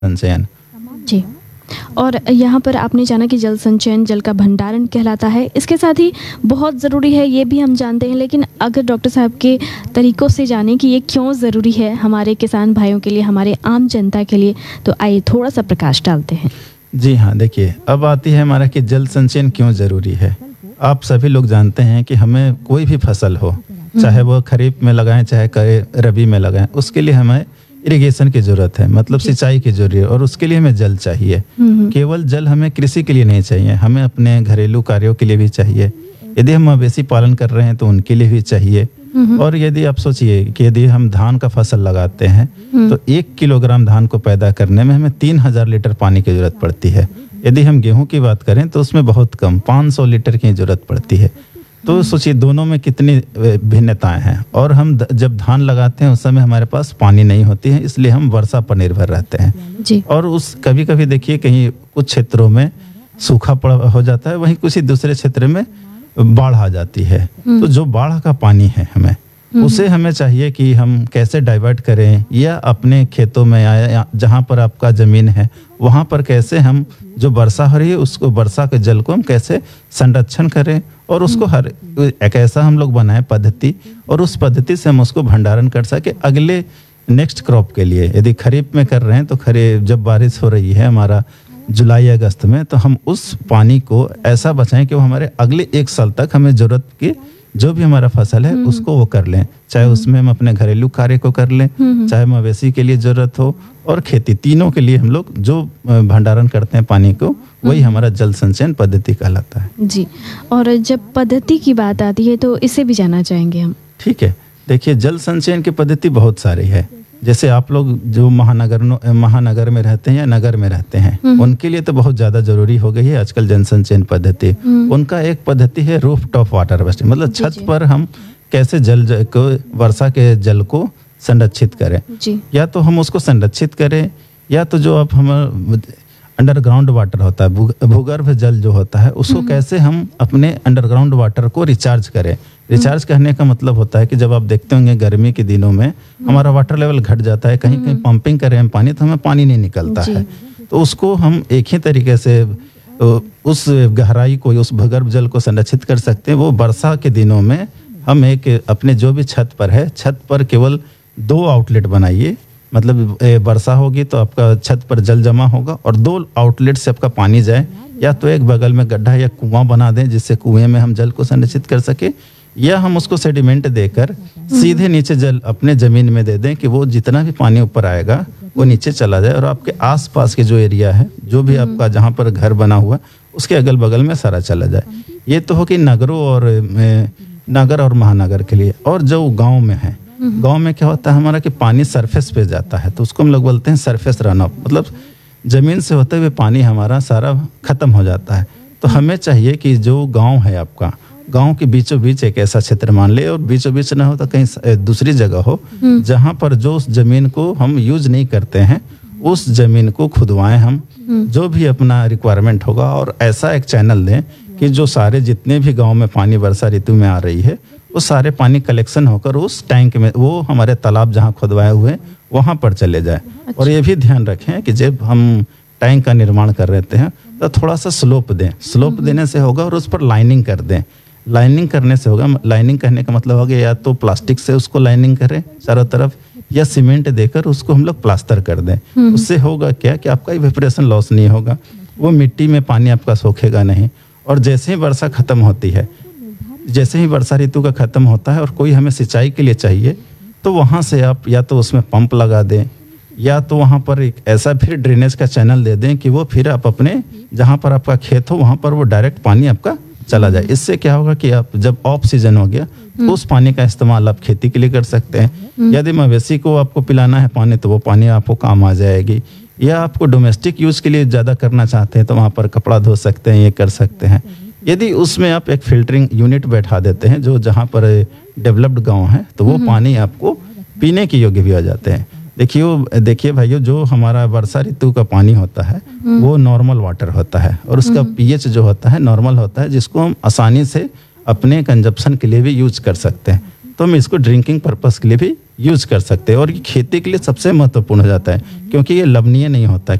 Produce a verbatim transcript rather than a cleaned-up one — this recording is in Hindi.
संचयन। जी। और यहाँ पर आपने जाना कि जल संचयन जल का भंडारण कहलाता है। इसके साथ ही बहुत ज़रूरी है ये भी हम जानते हैं, लेकिन अगर डॉक्टर साहब के तरीक़ों से जानें कि ये क्यों ज़रूरी है हमारे किसान भाइयों के लिए, हमारे आम जनता के लिए, तो आइए थोड़ा सा प्रकाश डालते हैं। जी हाँ, देखिए अब आती है हमारा कि जल संचयन क्यों ज़रूरी है। आप सभी लोग जानते हैं कि हमें कोई भी फसल हो, चाहे वो खरीफ में लगाएं चाहे रबी में लगाएं, उसके लिए हमें इरिगेशन की ज़रूरत है, मतलब सिंचाई की जरूरत है, और उसके लिए हमें जल चाहिए। केवल जल हमें कृषि के लिए नहीं चाहिए, हमें अपने घरेलू कार्यों के लिए भी चाहिए। यदि हम मवेशी पालन कर रहे हैं तो उनके लिए भी चाहिए। और यदि आप सोचिए कि यदि हम धान का फसल लगाते हैं तो एक किलोग्राम धान को पैदा करने में हमें तीन हजार लीटर पानी की जरूरत पड़ती है। यदि हम गेहूं की बात करें तो उसमें बहुत कम पाँच सौ लीटर की जरूरत पड़ती है। तो सोचिए दोनों में कितनी भिन्नताएं हैं। और हम जब धान लगाते हैं उस समय हमारे पास पानी नहीं होती है, इसलिए हम वर्षा पर निर्भर रहते हैं जी। और उस कभी कभी देखिए कहीं कुछ क्षेत्रों में सूखा पड़ हो जाता है, वहीं किसी दूसरे क्षेत्र में बाढ़ आ जाती है। तो जो बाढ़ का पानी है हमें उसे हमें चाहिए कि हम कैसे डाइवर्ट करें, या अपने खेतों में या जहाँ पर आपका ज़मीन है वहाँ पर कैसे हम जो वर्षा हो रही है उसको वर्षा के जल को हम कैसे संरक्षण करें, और उसको हर एक ऐसा हम लोग बनाएं पद्धति, और उस पद्धति से हम उसको भंडारण कर सके अगले नेक्स्ट क्रॉप के लिए। यदि खरीफ में कर रहे हैं तो खरीफ जब बारिश हो रही है हमारा जुलाई अगस्त में, तो हम उस पानी को ऐसा बचाएं कि वो हमारे अगले एक साल तक हमें ज़रूरत की जो भी हमारा फसल है उसको वो कर लें, चाहे उसमें हम अपने घरेलू कार्य को कर लें, चाहे मवेशी के लिए ज़रूरत हो और खेती, तीनों के लिए हम लोग जो भंडारण करते हैं पानी को, वही हमारा जल संचयन पद्धति कहलाता है। जी। और जब पद्धति की बात आती है तो इसे भी जानना चाहेंगे हम। ठीक है, देखिए जल संचयन की पद्धति बहुत सारी है। जैसे आप लोग जो महानगर महानगर में रहते हैं या नगर में रहते हैं उनके लिए तो बहुत ज़्यादा जरूरी हो गई है आजकल जल संचयन पद्धति। उनका एक पद्धति है रूफ टॉप वाटर हार्वेस्टिंग, मतलब छत पर हम कैसे जल को वर्षा के जल को संरक्षित करें। या तो हम उसको संरक्षित करें, या तो जो अब हम अंडरग्राउंड वाटर होता है, भूगर्भ जल जो होता है, उसको कैसे हम अपने अंडरग्राउंड वाटर को रिचार्ज करें। रिचार्ज करने का मतलब होता है कि जब आप देखते होंगे गर्मी के दिनों में हमारा वाटर लेवल घट जाता है, कहीं कहीं पंपिंग करें हम पानी तो हमें पानी नहीं निकलता है, तो उसको हम एक ही तरीके से उस गहराई को, उस भूगर्भ जल को संरक्षित कर सकते हैं। वो वर्षा के दिनों में हम एक अपने जो भी छत पर है, छत पर केवल दो आउटलेट बनाइए, मतलब वर्षा होगी तो आपका छत पर जल जमा होगा और दो आउटलेट से आपका पानी जाए, या तो एक बगल में गड्ढा या कुआं बना दें जिससे कुएं में हम जल को संरक्षित कर सके, या हम उसको सेडिमेंट देकर सीधे नीचे जल अपने ज़मीन में दे दें कि वो जितना भी पानी ऊपर आएगा वो नीचे चला जाए, और आपके आसपास के जो एरिया है, जो भी आपका जहाँ पर घर बना हुआ उसके अगल बगल में सारा चला जाए। ये तो हो कि नगरों और नगर और महानगर के लिए। और जो गाँव में है, गांव में क्या होता है हमारा कि पानी सरफेस पे जाता है, तो उसको हम लोग बोलते हैं सरफेस रन ऑफ, मतलब ज़मीन से होते हुए पानी हमारा सारा खत्म हो जाता है। तो हमें चाहिए कि जो गांव है आपका, गांव के बीचों बीच एक ऐसा क्षेत्र मान ले, और बीचों बीच ना हो तो कहीं दूसरी जगह हो जहां पर जो उस जमीन को हम यूज नहीं करते हैं उस जमीन को खुदवाएं हम, जो भी अपना रिक्वायरमेंट होगा, और ऐसा एक चैनल दें कि जो सारे जितने भी गाँव में पानी वर्षा ऋतु में आ रही है वो सारे पानी कलेक्शन होकर उस टैंक में, वो हमारे तालाब जहाँ खुदवाए हुए वहाँ पर चले जाए। अच्छा। और ये भी ध्यान रखें कि जब हम टैंक का निर्माण कर रहे हैं तो थोड़ा सा स्लोप दें, स्लोप देने से होगा, और उस पर लाइनिंग कर दें। लाइनिंग करने से होगा, लाइनिंग करने का मतलब हो गया या तो प्लास्टिक से उसको लाइनिंग करें चारों तरफ, या सीमेंट देकर उसको हम लोग प्लास्टर कर दें। उससे होगा क्या कि आपका इवेपोरेशन लॉस नहीं होगा, वो मिट्टी में पानी आपका सोखेगा नहीं। और जैसे ही वर्षा खत्म होती है, जैसे ही वर्षा ऋतु का खत्म होता है और कोई हमें सिंचाई के लिए चाहिए, तो वहाँ से आप या तो उसमें पंप लगा दें, या तो वहाँ पर एक ऐसा फिर ड्रेनेज का चैनल दे दें कि वो फिर आप अपने जहाँ पर आपका खेत हो वहाँ पर वो डायरेक्ट पानी आपका चला जाए। इससे क्या होगा कि आप जब ऑफ सीजन हो गया तो उस पानी का इस्तेमाल आप खेती के लिए कर सकते हैं। यदि मवेशी को आपको पिलाना है पानी तो वो पानी आपको काम आ जाएगी, या आपको डोमेस्टिक यूज़ के लिए ज़्यादा करना चाहते हैं तो वहाँ पर कपड़ा धो सकते हैं, ये कर सकते हैं। यदि उसमें आप एक फिल्टरिंग यूनिट बैठा देते हैं जो जहाँ पर डेवलप्ड गांव है, तो वो पानी आपको पीने के योग्य भी हो जाते हैं। देखिए देखिए भाइयों, जो हमारा वर्षा ऋतु का पानी होता है वो नॉर्मल वाटर होता है, और उसका पीएच जो होता है नॉर्मल होता है, जिसको हम आसानी से अपने कंजप्शन के लिए भी यूज कर सकते हैं। तो हम इसको ड्रिंकिंग पर्पस के लिए भी यूज कर सकते हैं। और ये खेती के लिए सबसे महत्वपूर्ण हो जाता है क्योंकि ये लवणीय नहीं होता।